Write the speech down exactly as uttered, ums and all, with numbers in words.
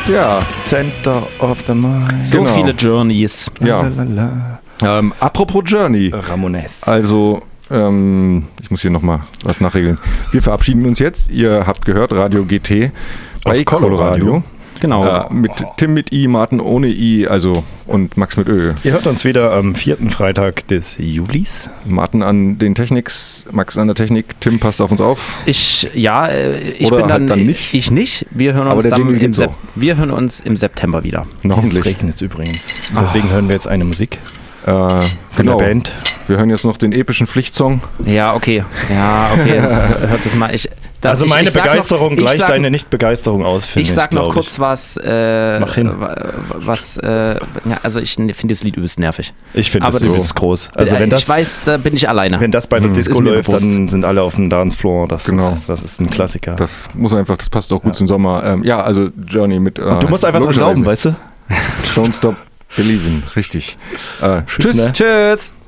Ja. Center of the Mind. So Genau. viele Journeys. Ja. Ähm, apropos Journey. Ramones. Also, ähm, ich muss hier nochmal was nachregeln. Wir verabschieden uns jetzt. Ihr habt gehört, Radio G T bei Auf Colorado. Colorado. Genau. Äh, mit Tim mit I, Martin ohne I, also und Max mit Ö. Ihr hört uns wieder am vierten Freitag des Julis. Martin an den Techniks, Max an der Technik, Tim passt auf uns auf. Ich, ja, äh, ich Oder bin halt dann, dann nicht. ich nicht. Wir hören Aber uns der dann Jingle im, geht so. Sep- wir hören uns im September wieder. Jetzt Hoffentlich. regnet es übrigens. Deswegen hören wir jetzt eine Musik Äh, von genau. der Band. Wir hören jetzt noch den epischen Pflichtsong. Ja, okay. Ja, okay. Hört das mal. Ich, das, Also ich, meine ich sag Begeisterung noch, ich gleich sag, deine Nicht-Begeisterung aus, finde Ich sag noch glaub kurz was. Äh, Mach hin. Was, äh, ja, also ich finde das Lied übelst nervig. Ich finde Aber das das- übelst groß. Also wenn das, ich weiß, da bin ich alleine. wenn das bei der Hm. Disco Ist mir läuft, bewusst. dann sind alle auf dem Dancefloor. Das, Genau. ist, das ist ein Klassiker. Das muss einfach, das passt auch gut zum Sommer. Ähm, ja, also Journey mit. Äh, Und du musst einfach dran glauben, weißt du? Don't stop believing, richtig. Äh, Tschüss, tschüss. ne? Tschüss.